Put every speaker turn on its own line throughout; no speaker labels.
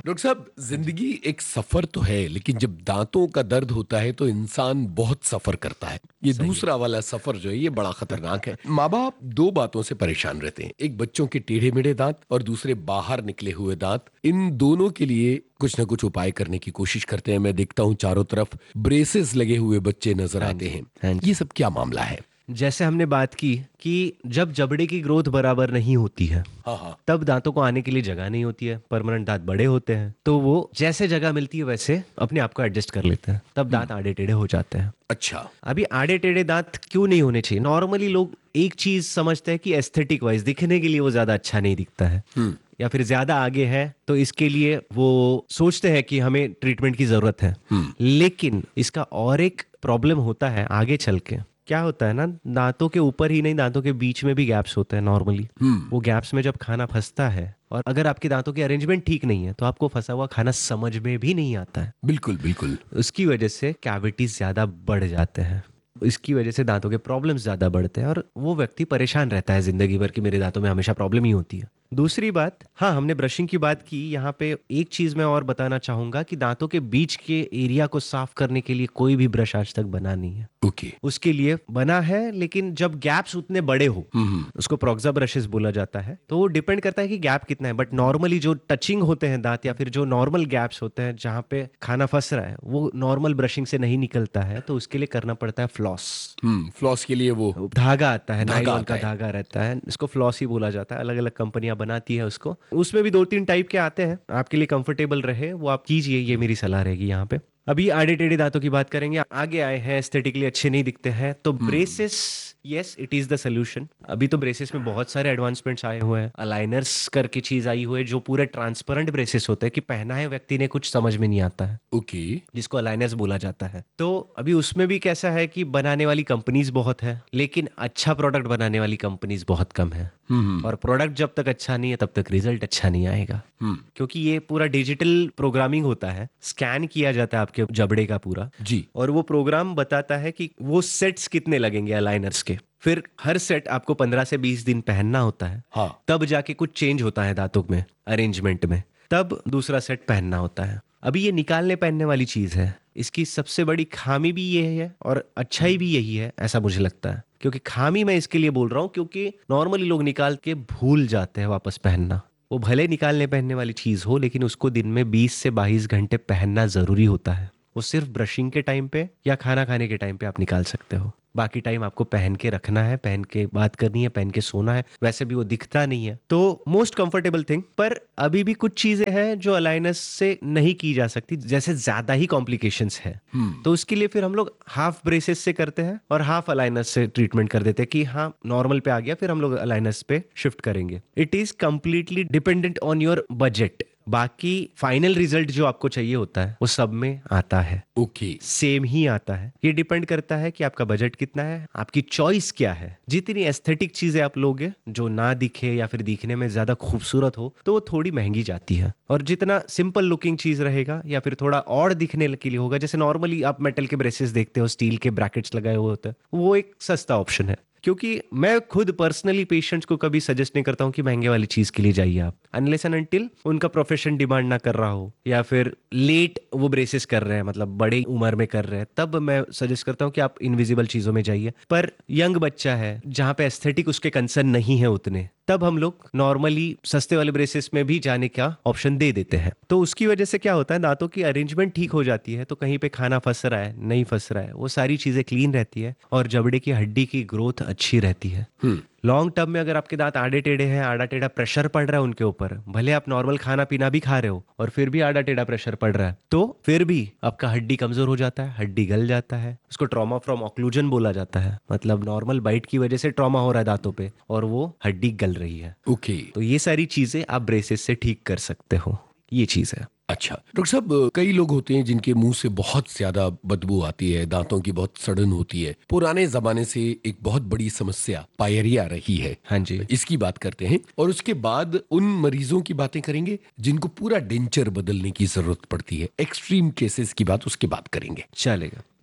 Doctor साहब, जिंदगी एक सफर तो है, लेकिन जब दांतों का दर्द होता है तो इंसान बहुत सफर करता है। ये
सही है।
दूसरा वाला सफर जो है ये बड़ा खतरनाक है। माँ बाप दो बातों से परेशान रहते हैं, एक बच्चों के टेढ़े मेढ़े दांत और दूसरे बाहर निकले हुए दांत। इन दोनों के लिए कुछ ना कुछ उपाय करने की कोशिश करते हैं। मैं देखता हूँ चारों तरफ ब्रेसेस लगे हुए बच्चे नजर
हाँ
आते
जी,
हैं।
हाँ जी।
ये सब क्या मामला है?
जैसे हमने बात की कि जब जबड़े की ग्रोथ बराबर नहीं होती है,
हाँ हाँ।
तब दांतों को आने के लिए जगह नहीं होती है। परमानेंट दांत बड़े होते हैं, तो वो जैसे जगह मिलती है वैसे अपने आप को एडजस्ट कर लेते हैं, तब दांत आड़े टेढ़े हो जाते हैं।
अच्छा।
अभी आड़े टेढ़े दांत क्यों नहीं होने चाहिए? नॉर्मली लोग एक चीज समझते हैं कि एस्थेटिक वाइज दिखने के लिए वो ज्यादा अच्छा नहीं दिखता है, या फिर ज्यादा आगे है तो इसके लिए वो सोचते हैं कि हमें ट्रीटमेंट की जरूरत है। लेकिन इसका और एक प्रॉब्लम होता है आगे चल के। क्या होता है ना, दांतों के ऊपर ही नहीं, दांतों के बीच में भी गैप्स होते हैं नॉर्मली। वो गैप्स में जब खाना फंसता है और अगर आपके दांतों की अरेंजमेंट ठीक नहीं है तो आपको फंसा हुआ खाना समझ में भी नहीं आता है।
बिल्कुल बिल्कुल।
उसकी वजह से कैविटीज ज्यादा बढ़ जाते हैं। इसकी वजह से दांतों के प्रॉब्लम्स ज्यादा बढ़ते हैं और वो व्यक्ति परेशान रहता है जिंदगी भर कि मेरे दांतों में हमेशा प्रॉब्लम ही होती है। दूसरी बात, हाँ हमने ब्रशिंग की बात की, यहाँ पे एक चीज मैं और बताना चाहूंगा कि दांतों के बीच के एरिया को साफ करने के लिए कोई भी ब्रश आज तक बना नहीं है।
ओके।
उसके लिए बना है, लेकिन जब गैप्स उतने बड़े हो, उसको प्रोक्सा ब्रशेस बोला जाता है, तो वो डिपेंड करता है कि गैप कितना है। बट नॉर्मली जो टचिंग होते हैं दांत या फिर जो नॉर्मल गैप्स होते हैं जहाँ पे खाना फंस रहा है, वो नॉर्मल ब्रशिंग से नहीं निकलता है, तो उसके लिए करना पड़ता है फ्लॉस।
फ्लॉस के लिए वो
धागा आता है,
धागा
नायलॉन
आता
का
है।
धागा रहता है, इसको फ्लॉस ही बोला जाता है। अलग अलग कंपनियां बनाती है उसको, उसमें भी 2-3 टाइप के आते हैं। आपके लिए कंफर्टेबल रहे वो आप कीजिए, ये मेरी सलाह रहेगी यहाँ पे। अभी आड़े टेढ़े दांतों की बात करेंगे। आगे आए हैं, एस्थेटिकली अच्छे नहीं दिखते हैं, तो braces, yes it is the solution. अभी तो ब्रेसेस में बहुत सारे एडवांसमेंट्स आए हुए हैं। अलाइनर्स करके चीज आई हुई है जो पूरे ट्रांसपेरेंट ब्रेसेस होते हैं कि पहना है व्यक्ति ने कुछ समझ में नहीं आता है,
ओके।
जिसको अलाइनर्स बोला जाता है। तो अभी उसमें भी कैसा है कि बनाने वाली कंपनीज बहुत है, लेकिन अच्छा प्रोडक्ट बनाने वाली कंपनीज बहुत कम है। और प्रोडक्ट जब तक अच्छा नहीं है तब तक रिजल्ट अच्छा नहीं आएगा, क्योंकि ये पूरा डिजिटल प्रोग्रामिंग होता है। स्कैन किया जाता है आपके जबड़े का पूरा
जी।
और वो प्रोग्राम बताता है कि वो सेट्स कितने लगेंगे अलाइनर्स के। फिर हर सेट आपको 15 से 20 दिन पहनना होता है।
हाँ।
तब जाके कुछ चेंज होता है दांतों में, अरेंजमेंट में, तब दूसरा सेट पहनना होता है। अभी ये निकालने पहनने वाली चीज है। इसकी सबसे बड़ी खामी भी ये है और अच्छाई भी यही है, ऐसा मुझे लगता है। क्योंकि खामी मैं इसके लिए बोल रहा हूँ क्योंकि नॉर्मली लोग निकाल के भूल जाते हैं वापस पहनना। वो भले निकालने पहनने वाली चीज हो, लेकिन उसको दिन में 20 से 22 घंटे पहनना जरूरी होता है। वो सिर्फ ब्रशिंग के टाइम पे या खाना खाने के टाइम पे आप निकाल सकते हो, बाकी टाइम आपको पहन के रखना है, पहन के बात करनी है, पहन के सोना है। वैसे भी वो दिखता नहीं है, तो मोस्ट कंफर्टेबल थिंग। पर अभी भी कुछ चीजें हैं जो अलाइनस से नहीं की जा सकती, जैसे ज्यादा ही कॉम्प्लिकेशंस है। तो उसके लिए फिर हम लोग हाफ ब्रेसेस से करते हैं और हाफ अलाइनस से ट्रीटमेंट कर देते हैं कि हाँ नॉर्मल पे आ गया, फिर हम लोग अलाइनस पे शिफ्ट करेंगे। It is completely dependent on your budget. बाकी फाइनल रिजल्ट जो आपको चाहिए होता है वो सब में आता है,
ओके।
सेम ही आता है। ये डिपेंड करता है कि आपका बजट कितना है, आपकी चॉइस क्या है। जितनी एस्थेटिक चीजें आप लोगे जो ना दिखे या फिर दिखने में ज्यादा खूबसूरत हो, तो वो थोड़ी महंगी जाती है। और जितना सिंपल लुकिंग चीज रहेगा या फिर थोड़ा और दिखने के लिए होगा, जैसे नॉर्मली आप मेटल के ब्रेसेस देखते हो, स्टील के ब्रैकेट्स लगाए हुए होते हैं, वो एक सस्ता ऑप्शन है। क्योंकि मैं खुद पर्सनली पेशेंट्स को कभी सजेस्ट नहीं करता हूँ कि महंगे वाली चीज के लिए जाइए आप, अनलेस एंड अनटिल उनका प्रोफेशन डिमांड ना कर रहा हो या फिर लेट वो ब्रेसेस कर रहे हैं, मतलब बड़े उम्र में कर रहे हैं, तब मैं सजेस्ट करता हूँ कि आप इनविजिबल चीजों में जाइए। पर यंग बच्चा है जहाँ पे एस्थेटिक उसके कंसर्न नहीं है उतने, तब हम लोग नॉर्मली सस्ते वाले ब्रेसेस में भी जाने का ऑप्शन दे देते हैं। तो उसकी वजह से क्या होता है, दांतों की अरेंजमेंट ठीक हो जाती है, तो कहीं पे खाना फंस रहा है नहीं फंस रहा है, वो सारी चीजें क्लीन रहती है और जबड़े की हड्डी की ग्रोथ अच्छी रहती है। लॉन्ग टर्म में अगर आपके दांत आड़े टेढ़े हैं, आड़ा टेढ़ा प्रेशर पड़ रहा है उनके ऊपर, भले आप नॉर्मल खाना पीना भी खा रहे हो और फिर भी आड़ा टेढ़ा प्रेशर पड़ रहा है, तो फिर भी आपका हड्डी कमजोर हो जाता है, हड्डी गल जाता है। उसको ट्रॉमा फ्रॉम ऑक्लूजन बोला जाता है, मतलब नॉर्मल बाइट की वजह से ट्रॉमा हो रहा है दांतों पे और वो हड्डी गल रही है।
ओके।
तो ये सारी चीजें आप ब्रेसेस से ठीक कर सकते हो, ये चीज है।
अच्छा डॉक्टर साहब, कई लोग होते हैं जिनके मुंह से बहुत ज्यादा बदबू आती है, दांतों की बहुत सड़न होती है। पुराने जमाने से एक बहुत बड़ी समस्या पायरिया रही है।
हाँ जी,
इसकी बात करते हैं और उसके बाद उन मरीजों की बातें करेंगे जिनको पूरा डेंचर बदलने की जरूरत पड़ती है। एक्सट्रीम केसेस की बात उसके बाद करेंगे।
चलेगा।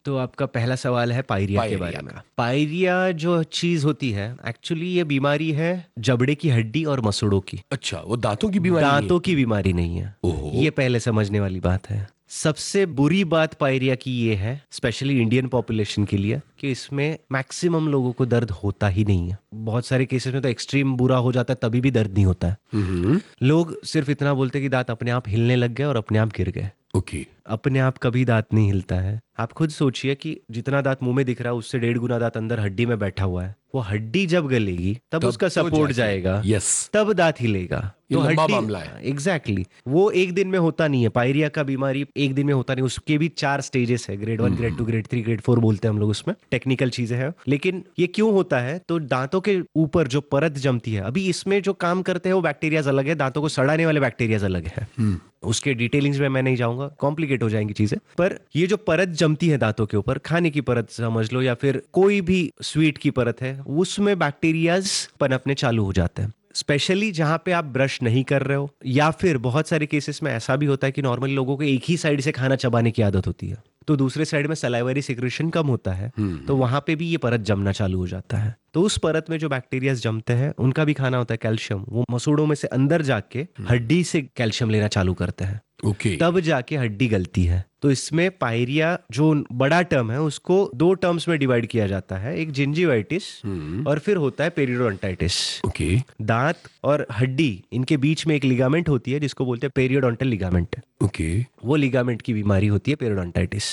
तो आपका पहला सवाल है पायरिया के बारे में। पायरिया जो चीज होती है, एक्चुअली ये बीमारी है जबड़े की हड्डी और मसूड़ों की।
अच्छा, वो दांतों की बीमारी नहीं है?
दांतों की बीमारी नहीं है।
ओहो।
ये पहले समझने वाली बात है। सबसे बुरी बात पायरिया की ये है, स्पेशली इंडियन पॉपुलेशन के लिए, कि इसमें मैक्सिमम लोगों को दर्द होता ही नहीं है। बहुत सारे केसेस में तो एक्सट्रीम बुरा हो जाता है, तभी भी दर्द नहीं होता है। लोग सिर्फ इतना बोलते हैं कि दांत अपने आप हिलने लग गए और अपने आप गिर गए।
ओके।
अपने आप कभी दांत नहीं हिलता है। आप खुद सोचिए कि जितना दांत मुंह में दिख रहा है उससे 1.5 गुना दांत अंदर हड्डी में बैठा हुआ है। वो हड्डी जब गलेगी तब उसका
तो
सपोर्ट जाएगा,
यस,
तब दांत हिलेगा।
ये
तो
लंबा
हड्डी,
मामला है।
एग्जैक्टली वो एक दिन में होता नहीं है। पायरिया का बीमारी एक दिन में होता नहीं, उसके भी 4 स्टेजेस है। ग्रेड 1, ग्रेड 2, ग्रेड 3, ग्रेड 4 बोलते हैं हम लोग, उसमें टेक्निकल चीजें हैं। लेकिन ये क्यों होता है? तो दांतों के ऊपर जो परत जमती है, अभी इसमें जो काम करते हैं वो बैक्टीरियाज अलग है, दांतों को सड़ाने वाले बैक्टीरियाज अलग है। उसके डिटेलिंग्स में मैं नहीं जाऊंगा, कॉम्प्लिकेट हो जाएंगी चीजें। पर ये जो परत जमती है दांतों के ऊपर, खाने की परत समझ लो या फिर कोई भी स्वीट की परत है, उसमें बैक्टीरियाज पनपने चालू हो जाते हैं। स्पेशली जहां पे आप ब्रश नहीं कर रहे हो, या फिर बहुत सारे केसेस में ऐसा भी होता है कि नॉर्मली लोगों को एक ही साइड से खाना चबाने की आदत होती है, तो दूसरे साइड में सलाइवरी सिक्रेशन कम होता है, तो वहां पे भी ये परत जमना चालू हो जाता है। तो उस परत में जो बैक्टीरियाज जमते हैं उनका भी खाना होता है कैल्शियम। वो मसूड़ों में से अंदर जाके हड्डी से कैल्शियम लेना चालू करते हैं।
ओके।
तब जाके हड्डी गलती है। तो इसमें पायरिया जो बड़ा टर्म है उसको 2 टर्म्स में डिवाइड किया जाता है, एक जिंजिवाइटिस और फिर होता है पेरियोडोंटाइटिस।
ओके।
दांत और हड्डी इनके बीच में एक लिगामेंट होती है जिसको बोलते हैं पेरियोडोंटल लिगामेंट।
ओके।
वो लिगामेंट की बीमारी होती है पेरियोडोंटाइटिस।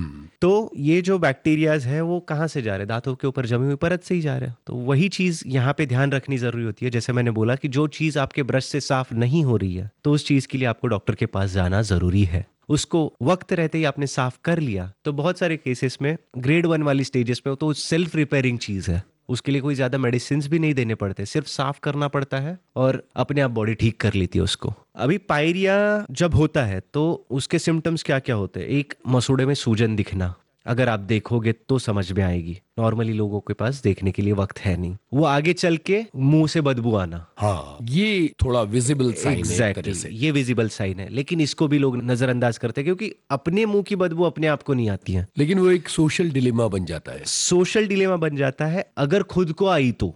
तो ये जो बैक्टीरियाज है वो कहाँ से जा रहे हैं? दांतों के ऊपर जमी हुई परत से ही जा रहे हैं। तो वही चीज यहाँ पे ध्यान रखनी जरूरी होती है। जैसे मैंने बोला कि जो चीज आपके ब्रश से साफ नहीं हो रही है, तो उस चीज के लिए आपको डॉक्टर के पास जाना जरूरी है। उसको वक्त रहते ही आपने साफ कर लिया तो बहुत सारे केसेस में ग्रेड 1 वाली स्टेजेस में तो सेल्फ रिपेयरिंग चीज है। उसके लिए कोई ज्यादा मेडिसिन भी नहीं देने पड़ते, सिर्फ साफ करना पड़ता है और अपने आप बॉडी ठीक कर लेती है उसको। अभी पायरिया जब होता है तो उसके सिम्टम्स क्या क्या होते हैं? एक, मसूड़े में सूजन दिखना, अगर आप देखोगे तो समझ में आएगी। नॉर्मली लोगों के पास देखने के लिए वक्त है नहीं। वो आगे चल के मुंह से बदबू आना,
हाँ, ये थोड़ा विजिबल साइन है एक तरह
एग्जैक्टली
से।
ये विजिबल साइन है, लेकिन इसको भी लोग नजरअंदाज करते हैं क्योंकि अपने मुंह की बदबू अपने आप को नहीं आती है।
लेकिन वो एक सोशल डिलेमा बन जाता है।
सोशल डिलेमा बन जाता है अगर खुद को आई तो।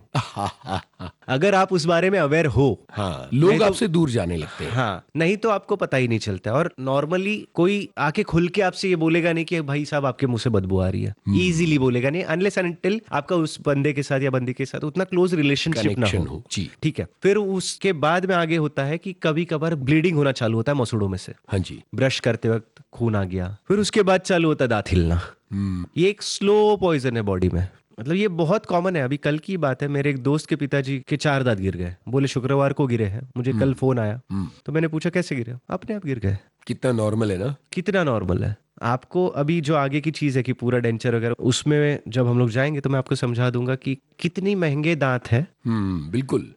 अगर आप उस बारे में अवेयर हो,
हाँ, लोग आपसे दूर जाने लगते हैं।
हाँ, नहीं तो आपको पता ही नहीं चलता। और नॉर्मली कोई आके खुल के आपसे ये बोलेगा नहीं कि भाई साहब आपके मुंह से बदबू आ रही है, इजीली बोलेगा नहीं, अनलेस एंड अनटिल आपका उस बंदे के साथ या बंदी के साथ उतना क्लोज रिलेशनशिप ना हो।
जी,
ठीक है। फिर उसके बाद में आगे होता है कि कभी कभार ब्लीडिंग होना चालू होता है मसूड़ों में से।
हाँ जी।
ब्रश करते वक्त खून आ गया। फिर उसके बाद चालू होता है दांत हिलना। ये एक स्लो पॉइजन है बॉडी में। मतलब ये बहुत कॉमन है। अभी कल की बात है, मेरे एक दोस्त के पिताजी के 4 दांत गिर गए। बोले शुक्रवार को गिरे हैं। मुझे कल फोन आया तो मैंने पूछा कैसे गिरे? अपने आप गिर गए।
कितना नॉर्मल है ना?
कितना नॉर्मल है। आपको अभी जो आगे की चीज है कि पूरा डेंचर वगैरह, उसमें जब हम लोग जाएंगे तो मैं आपको समझा दूंगा कि कितनी महंगे दांत है।
बिल्कुल।